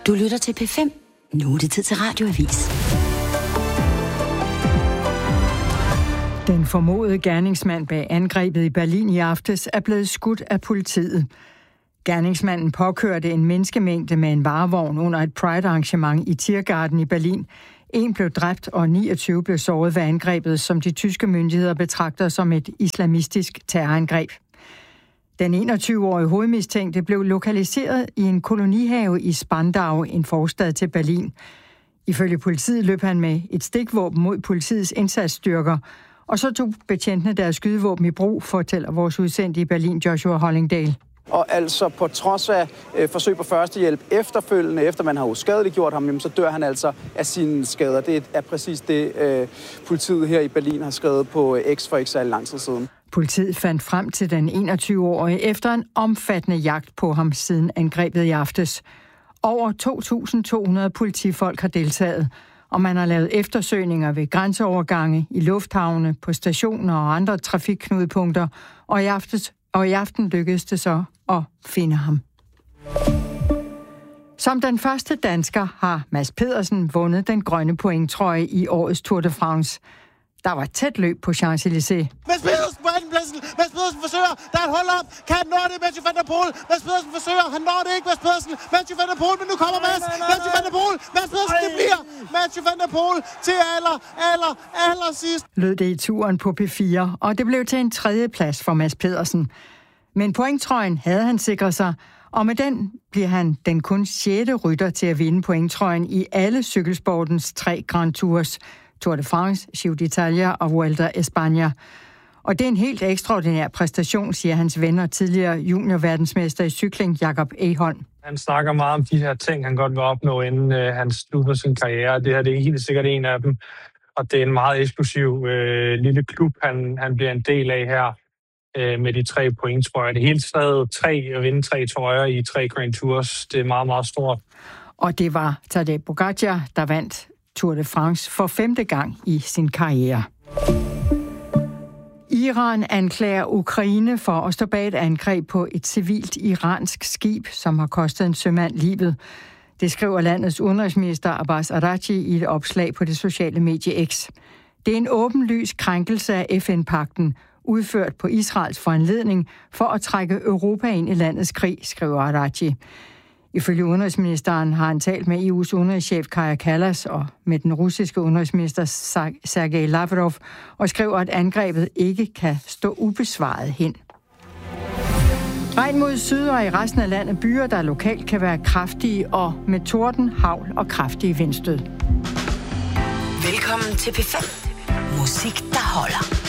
Du lytter til P5. Nu er det tid til Radioavis. Den formodede gerningsmand bag angrebet i Berlin i aftes er blevet skudt af politiet. Gerningsmanden påkørte en menneskemængde med en varevogn under et Pride-arrangement i Tiergarten i Berlin. 1 blev dræbt, og 29 blev såret ved angrebet, som de tyske myndigheder betragter som et islamistisk terrorangreb. Den 21-årige hovedmistænkte blev lokaliseret i en kolonihave i Spandau, en forstad til Berlin. Ifølge politiet løb han med et stikvåben mod politiets indsatsstyrker, og så tog betjentene deres skydevåben i brug, fortæller vores udsendte i Berlin, Joshua Hollingdale. Og altså på trods af forsøg på førstehjælp efterfølgende, efter man har uskadeliggjort ham, så dør han altså af sine skader. Det er præcis det, politiet her i Berlin har skrevet på X for ikke så lang tid siden. Politiet fandt frem til den 21-årige efter en omfattende jagt på ham siden angrebet i aftes. Over 2.200 politifolk har deltaget, og man har lavet eftersøgninger ved grænseovergange, i lufthavne, på stationer og andre trafikknudepunkter, og i aften lykkedes det så at finde ham. Som den første dansker har Mads Pedersen vundet den grønne pointtrøje i årets Tour de France. Der var tæt løb på Champs-Élysées. Mads Pedersen på andenpladsen. Mads Pedersen forsøger. Der er et hold op. Kan han nå det? Mathieu van der Poel. Mads Pedersen forsøger. Han når det ikke. Mads Pedersen. Mathieu van der Poel. Men nu kommer Mads. Mathieu van der Poel. Mads Pedersen. Det bliver Mathieu van der Poel til aller sidst. Lød det i turen på P4, og det blev til en 3. plads for Mads Pedersen. Men pointtrøjen havde han sikret sig, og med den bliver han den kun 6. rytter til at vinde pointtrøjen i alle cykelsportens 3 Grand Tours. Tour de France, Giro d'Italia og Vuelta a España. Og det er en helt ekstraordinær præstation, siger hans ven og tidligere juniorverdensmester i cykling, Jakob Egholm. Han snakker meget om de her ting, han godt vil opnå, inden han slutter sin karriere. Det her det er helt sikkert en af dem. Og det er en meget eksplosiv lille klub, han bliver en del af her med de 3 pointtrøjer. Det er helt stadig at vinde 3 trøjer i 3 Grand Tours. Det er meget, meget stort. Og det var Tadej Pogačar, der vandt Tour de France for 5. gang i sin karriere. Iran anklager Ukraine for at stå bag et angreb på et civilt iransk skib, som har kostet en sømand livet. Det skriver landets udenrigsminister Abbas Araghchi i et opslag på det sociale medie X. Det er en åbenlys krænkelse af FN-pagten, udført på Israels foranledning for at trække Europa ind i landets krig, skriver Araghchi. Ifølge udenrigsministeren har han talt med EU's udenrigschef Kaja Kallas og med den russiske udenrigsminister Sergej Lavrov og skriver, at angrebet ikke kan stå ubesvaret hen. Regn mod syd og i resten af landet byer, der lokalt kan være kraftige og med torden, hagl og kraftige vindstød. Velkommen til P5. Musik, der holder.